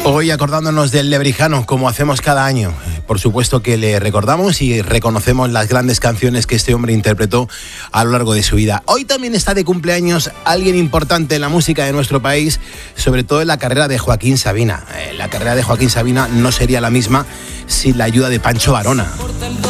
Hoy acordándonos del Lebrijano, como hacemos cada año. Por supuesto que le recordamos y reconocemos las grandes canciones que este hombre interpretó a lo largo de su vida. Hoy también está de cumpleaños alguien importante en la música de nuestro país, sobre todo en la carrera de Joaquín Sabina. La carrera de Joaquín Sabina no sería la misma sin la ayuda de Pancho Varona.